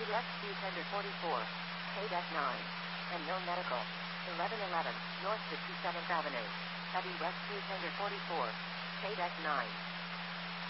West 244, KDEC 9. And No Medical. 1111, North 57th Avenue. Eddie West 244, KDEC 9.